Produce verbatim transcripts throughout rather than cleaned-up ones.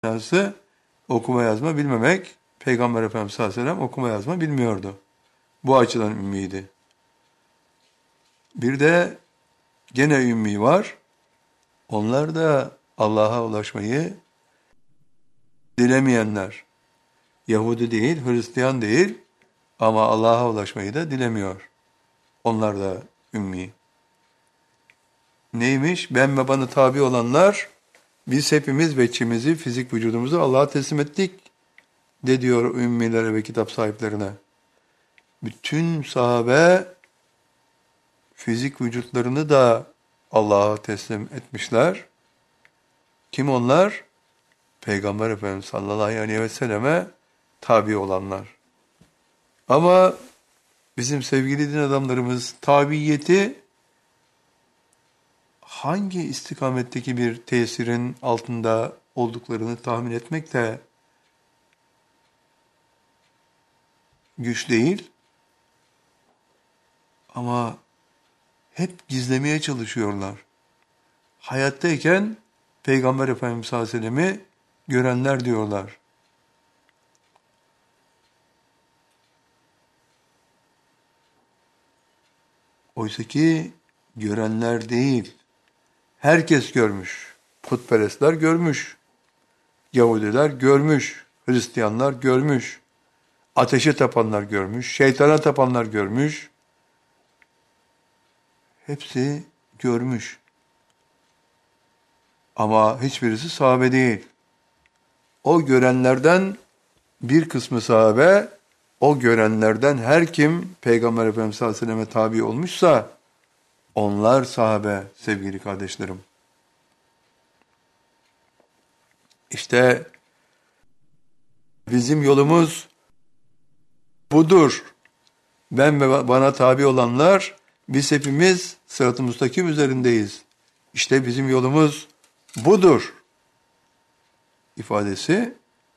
manası okuma yazma bilmemek. Peygamber Efendimiz sallallahu aleyhi ve sellem okuma yazma bilmiyordu. Bu açıdan ümmiydi. Bir de gene ümmi var. Onlar da Allah'a ulaşmayı dilemeyenler. Yahudi değil, Hristiyan değil ama Allah'a ulaşmayı da dilemiyor. Onlar da ümmi. Neymiş? Ben ve bana tabi olanlar, biz hepimiz veçimizi, fizik vücudumuzu Allah'a teslim ettik de diyor ümmilere ve kitap sahiplerine. Bütün sahabe fizik vücutlarını da Allah'a teslim etmişler. Kim onlar? Peygamber Efendimiz sallallahu aleyhi ve selleme tabi olanlar. Ama bizim sevgili din adamlarımız tabiyeti hangi istikametteki bir tesirin altında olduklarını tahmin etmek de güç değil. Ama hep gizlemeye çalışıyorlar. Hayattayken Peygamber Efendimiz sallallahu aleyhi ve sellem'i görenler diyorlar. Oysa ki görenler değil. Herkes görmüş. Putperestler görmüş. Yahudiler görmüş. Hristiyanlar görmüş. Ateşe tapanlar görmüş. Şeytana tapanlar görmüş. Hepsi görmüş. Ama hiçbirisi sahabe değil. O görenlerden bir kısmı sahabe, o görenlerden her kim Peygamber Efendimiz sallallahu aleyhi ve selleme tabi olmuşsa, onlar sahabe sevgili kardeşlerim. İşte bizim yolumuz budur. Ben ve bana tabi olanlar, biz hepimiz sırat-ı müstakim üzerindeyiz. İşte bizim yolumuz budur ifadesi,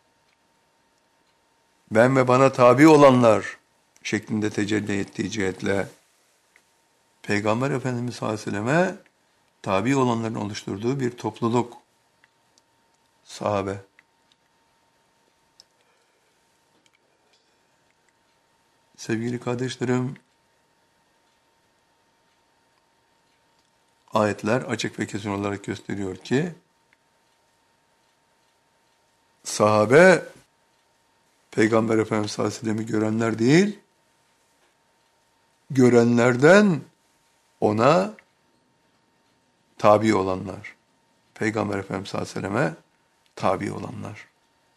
ben ve bana tabi olanlar şeklinde tecelli ettiği cihetle Peygamber Efendimiz sallallahu aleyhi ve selleme tabi olanların oluşturduğu bir topluluk, sahabe. Sevgili kardeşlerim, ayetler açık ve kesin olarak gösteriyor ki, sahabe, Peygamber Efendimiz sallallahu aleyhi ve sellem'i görenler değil, görenlerden ona tabi olanlar. Peygamber Efendimiz sallallahu aleyhi ve selleme tabi olanlar.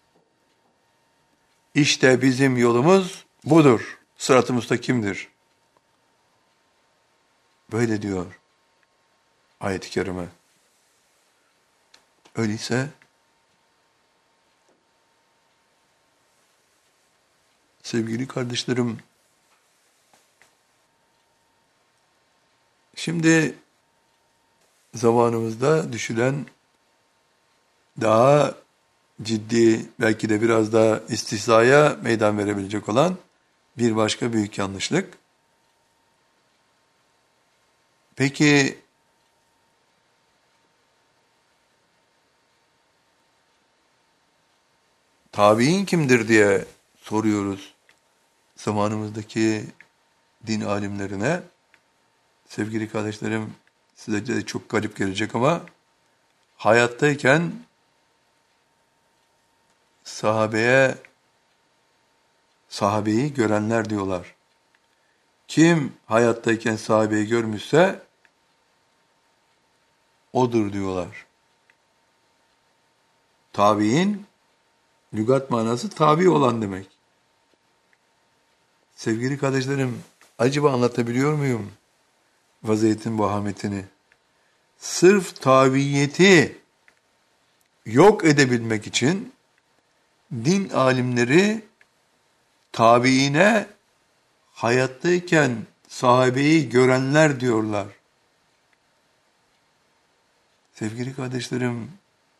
İşte bizim yolumuz budur. Sırat-ı müstakimdir. Böyle diyor ayet-i kerime. Öyleyse sevgili kardeşlerim, şimdi zamanımızda düşülen daha ciddi, belki de biraz daha istihzaya meydan verebilecek olan bir başka büyük yanlışlık. Peki tabiin kimdir diye soruyoruz zamanımızdaki din alimlerine. Sevgili kardeşlerim, size de çok garip gelecek ama hayattayken sahabeye, sahabeyi görenler diyorlar. Kim hayattayken sahabeyi görmüşse odur diyorlar. Tabiin, lügat manası tabi olan demek. Sevgili kardeşlerim, acaba anlatabiliyor muyum vaziyetin vahametini? Sırf tabiyeti yok edebilmek için din alimleri tabiine hayattayken sahabeyi görenler diyorlar. Sevgili kardeşlerim,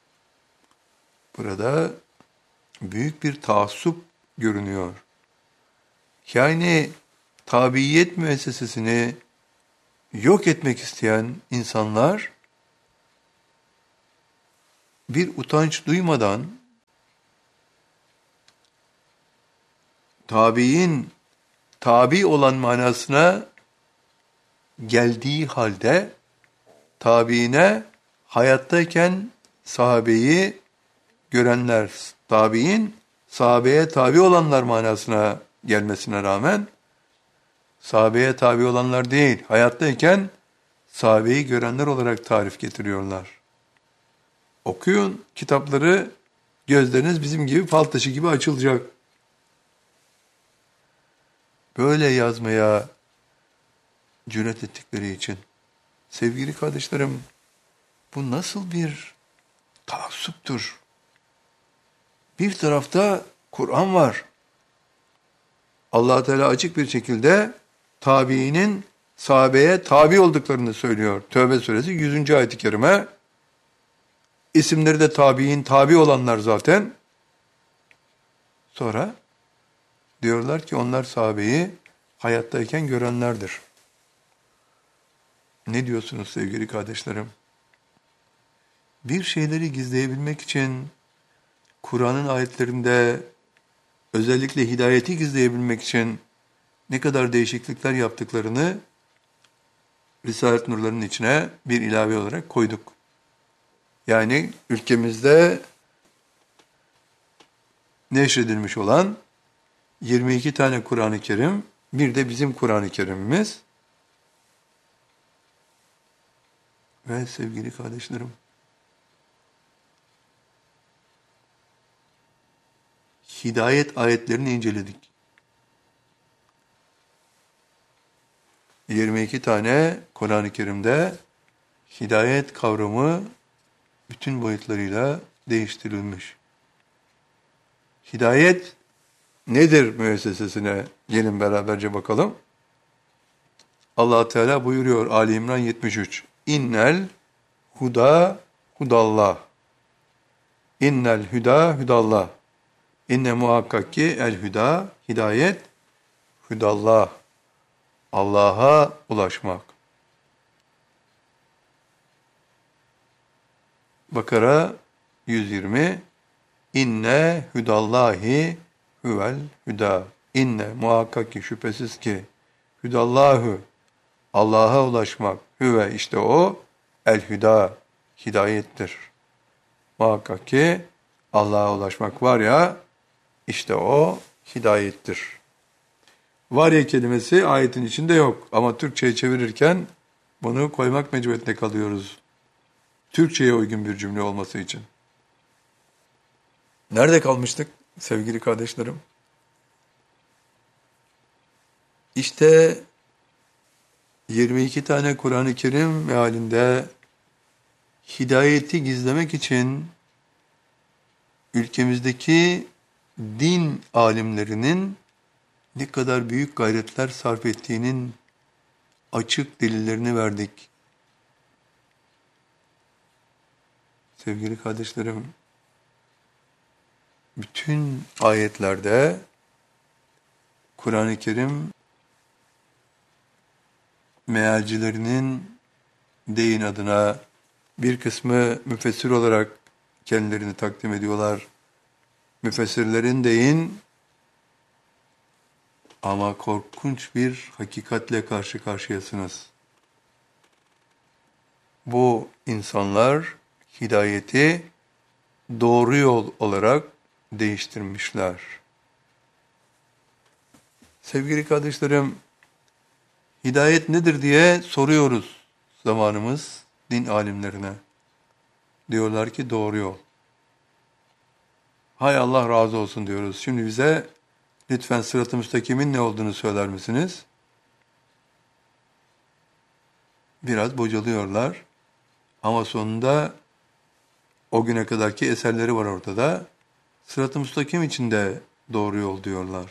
burada büyük bir taassup görünüyor. Yani tabiyet müessesesini yok etmek isteyen insanlar bir utanç duymadan tabiin tabi olan manasına geldiği halde tabiine hayattayken sahabeyi görenler, tabiin sahabeye tabi olanlar manasına gelmesine rağmen sahabeye tabi olanlar değil, hayattayken sahabeyi görenler olarak tarif getiriyorlar. Okuyun kitapları, gözleriniz bizim gibi fal taşı gibi açılacak. Böyle yazmaya cüret ettikleri için. Sevgili kardeşlerim, bu nasıl bir taassuptur? Bir tarafta Kur'an var. Allah Teala açık bir şekilde tabiinin sahabeye tabi olduklarını söylüyor. Tövbe suresi yüzüncü ayet-i kerime. İsimleri de tabiin, tabi olanlar zaten. Sonra diyorlar ki onlar sahabeyi hayattayken görenlerdir. Ne diyorsunuz sevgili kardeşlerim? Bir şeyleri gizleyebilmek için Kur'an'ın ayetlerinde özellikle hidayeti gizleyebilmek için ne kadar değişiklikler yaptıklarını Risalet Nurları'nın içine bir ilave olarak koyduk. Yani ülkemizde neşredilmiş olan yirmi iki tane Kur'an-ı Kerim, bir de bizim Kur'an-ı Kerim'imiz. Ve sevgili kardeşlerim, hidayet ayetlerini inceledik. yirmi iki tane Kur'an-ı Kerim'de hidayet kavramı bütün boyutlarıyla değiştirilmiş. Hidayet nedir müessesesine gelin beraberce bakalım. Allah Teala buyuruyor Ali İmran yetmiş üç. İnnel huda hudallah. İnnel huda hudallah. İnne muhakkak ki el huda hidayet hudallah. Allah'a ulaşmak. Bakara yüz yirmi. İnne hudallahi huvel huda. İnne muhakkak ki şüphesiz ki hudallahu Allah'a ulaşmak. Hüve işte o el huda hidayettir. Muhakkak ki Allah'a ulaşmak var ya işte o hidayettir. Var ya kelimesi ayetin içinde yok ama Türkçe'ye çevirirken bunu koymak mecburiyetinde kalıyoruz. Türkçe'ye uygun bir cümle olması için. Nerede kalmıştık sevgili kardeşlerim? İşte yirmi iki tane Kur'an-ı Kerim mealinde hidayeti gizlemek için ülkemizdeki din alimlerinin ne kadar büyük gayretler sarf ettiğinin açık delillerini verdik. Sevgili kardeşlerim, bütün ayetlerde Kur'an-ı Kerim mealcilerinin deyin adına bir kısmı müfessir olarak kendilerini takdim ediyorlar. Müfessirlerin deyin ama korkunç bir hakikatle karşı karşıyasınız. Bu insanlar hidayeti doğru yol olarak değiştirmişler. Sevgili kardeşlerim, hidayet nedir diye soruyoruz zamanımız din alimlerine. Diyorlar ki doğru yol. Hay Allah razı olsun diyoruz. Şimdi bize lütfen sırat-ı müstakimin ne olduğunu söyler misiniz? Biraz bocalıyorlar ama sonunda o güne kadarki eserleri var ortada. Sırat-ı müstakim içinde doğru yol diyorlar.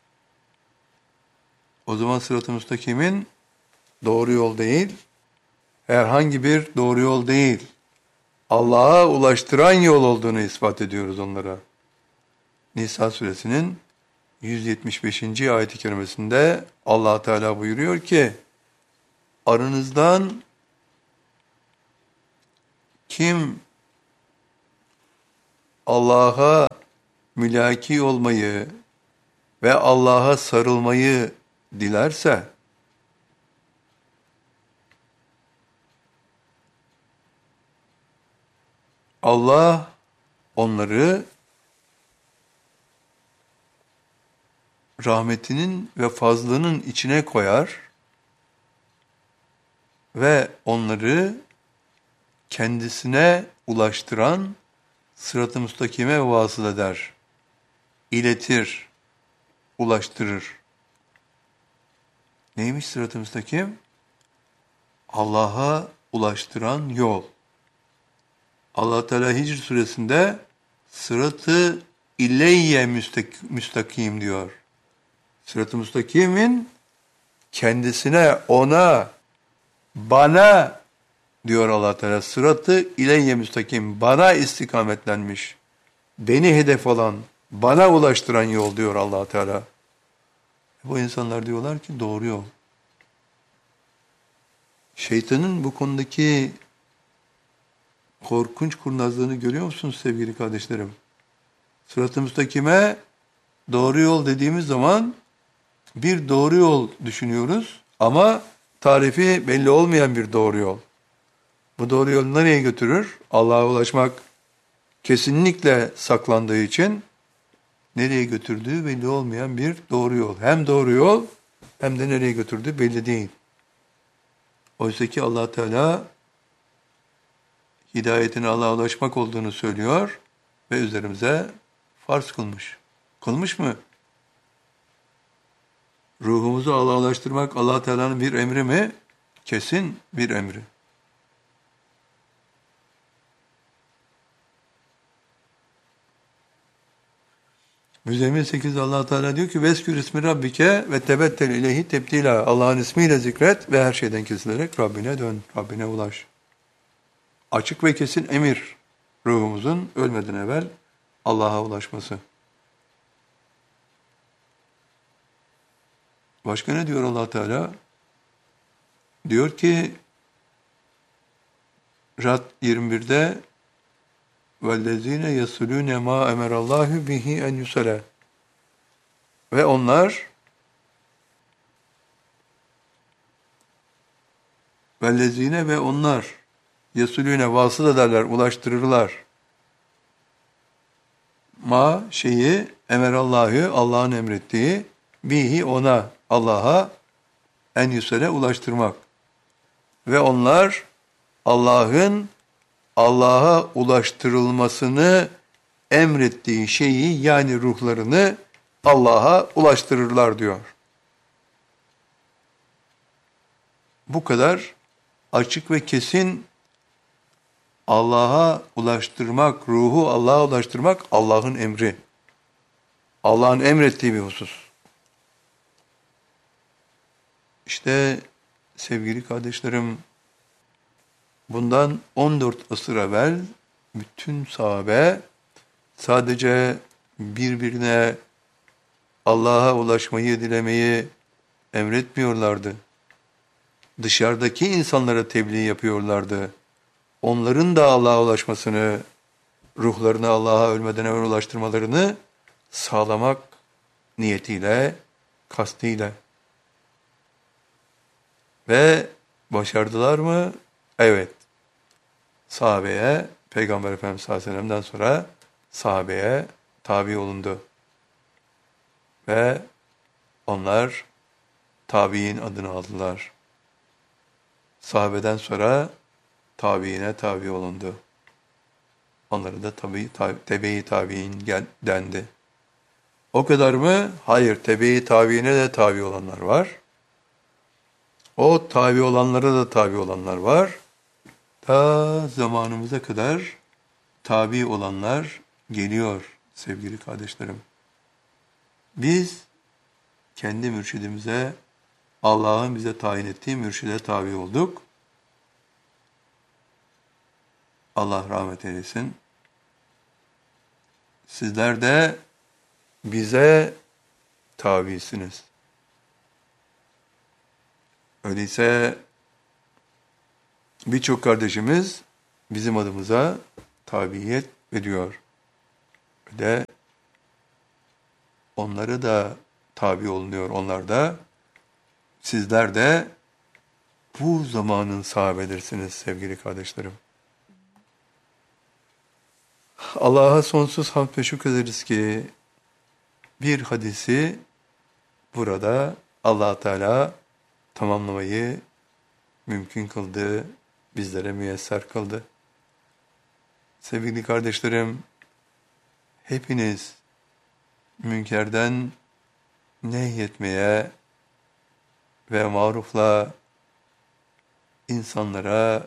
O zaman sırat-ı müstakimin doğru yol değil, herhangi bir doğru yol değil, Allah'a ulaştıran yol olduğunu ispat ediyoruz onlara. Nisa suresinin yüz yetmiş beşinci ayet-i kerimesinde Allah Teala buyuruyor ki, aranızdan kim Allah'a mülaki olmayı, ve Allah'a sarılmayı dilerse, Allah onları rahmetinin ve fazlının içine koyar ve onları kendisine ulaştıran sırat-ı müstakime vasıl eder, iletir, ulaştırır. Neymiş sırat-ı müstakim? Allah'a ulaştıran yol. Allah Teala Hicr suresinde sırat-ı ileyye müstak- müstakim diyor. Sırat-ı müstakimin kendisine, ona, bana diyor Allah Teala. Sırat-ı ileyye müstakim, bana istikametlenmiş, beni hedef alan, bana ulaştıran yol diyor Allah Teala. Bu insanlar diyorlar ki doğru yol. Şeytanın bu konudaki korkunç kurnazlığını görüyor musunuz sevgili kardeşlerim? Sırat-ı müstakime doğru yol dediğimiz zaman bir doğru yol düşünüyoruz ama tarifi belli olmayan bir doğru yol. Bu doğru yol nereye götürür? Allah'a ulaşmak kesinlikle saklandığı için nereye götürdüğü belli olmayan bir doğru yol. Hem doğru yol hem de nereye götürdüğü belli değil. Oysa ki Allah Teala hidayetin Allah'a ulaşmak olduğunu söylüyor ve üzerimize farz kılmış. Kılmış mı? Ruhumuzu Allah'a ulaştırmak Allah Teala'nın bir emri mi? Kesin bir emri. Müzzemmil sekiz Allah Teala diyor ki veskür ismi rabbike ve tebettel ileyhi tebdila. Allah'ın ismiyle zikret ve her şeyden kesilerek Rabbine dön, Rabbine ulaş. Açık ve kesin emir ruhumuzun ölmeden evvel Allah'a ulaşması. Başka ne diyor Allah Teala? Diyor ki Rad yirmi birde وَالَّذ۪ينَ يَسُلُونَ مَا اَمَرَ اللّٰهُ بِهِ اَنْ يُسَلَى Ve onlar وَالَّذ۪ينَ ve onlar yesulüne vasıl ederler, ulaştırırlar. Ma şeyi emerallahü Allah'ın emrettiği bihi ona Allah'a en yüsele ulaştırmak. Ve onlar Allah'ın Allah'a ulaştırılmasını emrettiği şeyi yani ruhlarını Allah'a ulaştırırlar diyor. Bu kadar açık ve kesin Allah'a ulaştırmak, ruhu Allah'a ulaştırmak Allah'ın emri. Allah'ın emrettiği bir husus. İşte sevgili kardeşlerim, bundan on dört asır evvel bütün sahabe sadece birbirine Allah'a ulaşmayı, dilemeyi emretmiyorlardı. Dışarıdaki insanlara tebliğ yapıyorlardı. Onların da Allah'a ulaşmasını, ruhlarını Allah'a ölmeden evvel ulaştırmalarını sağlamak niyetiyle, kastıyla. Ve başardılar mı? Evet. Sahabeye, Peygamber Efendimiz sallallahu aleyhi ve sellem'den sonra sahabeye tabi olundu. Ve onlar tabi'in adını aldılar. Sahabeden sonra tabiine tabi olundu. Onlara da tabi, tabi, tebe-i tabi'in dendi. O kadar mı? Hayır, tebe-i tabiine de tabi olanlar var. O tabi olanlara da tabi olanlar var. Ta zamanımıza kadar tabi olanlar geliyor sevgili kardeşlerim. Biz kendi mürşidimize, Allah'ın bize tayin ettiği mürşide tabi olduk. Allah rahmet eylesin. Sizler de bize tabisiniz. Öyleyse birçok kardeşimiz bizim adımıza tabiyet ediyor. Ve de onları da tabi olunuyor onlar da. Sizler de bu zamanın sahabelersiniz sevgili kardeşlerim. Allah'a sonsuz hamd ve şükrederiz ki bir hadisi burada Allah Teala tamamlamayı mümkün kıldı, bizlere müyesser kıldı. Sevgili kardeşlerim, hepiniz münkerden nehyetmeye ve marufla insanlara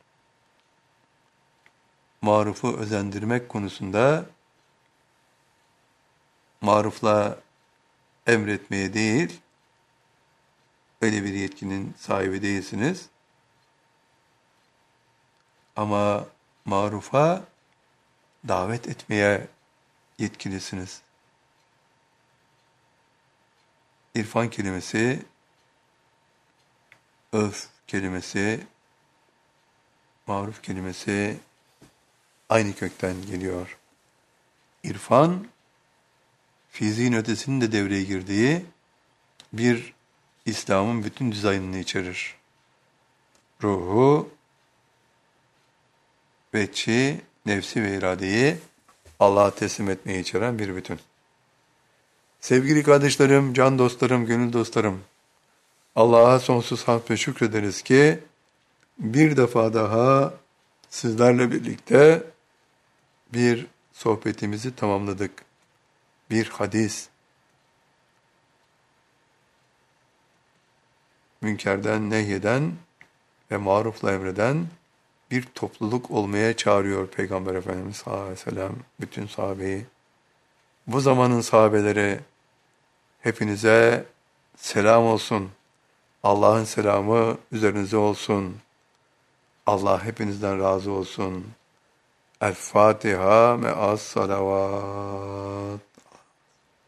marufu özendirmek konusunda marufla emretmeye değil, öyle bir yetkinin sahibi değilsiniz. Ama marufa davet etmeye yetkilisiniz. İrfan kelimesi, öf kelimesi, maruf kelimesi aynı kökten geliyor. İrfan, fiziğin ötesinin de devreye girdiği bir İslam'ın bütün dizaynını içerir. Ruhu, veçi, nefsi ve iradeyi Allah'a teslim etmeyi içeren bir bütün. Sevgili kardeşlerim, can dostlarım, gönül dostlarım, Allah'a sonsuz hamd ve şükrederiz ki bir defa daha sizlerle birlikte bir sohbetimizi tamamladık. Bir hadis, münkerden nehyeden ve marufla emreden bir topluluk olmaya çağırıyor Peygamber Efendimiz sallallahu aleyhi ve sellem bütün sahabeyi. Bu zamanın sahabeleri, hepinize selam olsun. Allah'ın selamı üzerinize olsun. Allah hepinizden razı olsun. El Fatiha me'as salavat.